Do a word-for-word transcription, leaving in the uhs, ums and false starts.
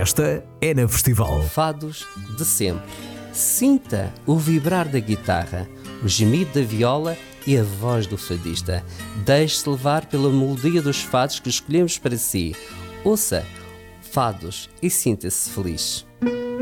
festa é na Festival. Fados de sempre. Sinta o vibrar da guitarra, o gemido da viola e a voz do fadista. Deixe-se levar pela melodia dos fados que escolhemos para si. Ouça fados e sinta-se feliz.